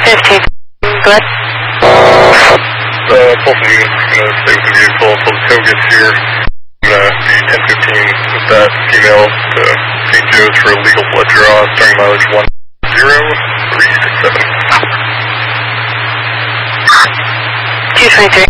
215. Go ahead. Pull from you. I'm going to stay with the vehicle until the tow gets here. I'm going to be 1015 with that female to St. Joe's for a legal blood draw starting mileage 10367. 223.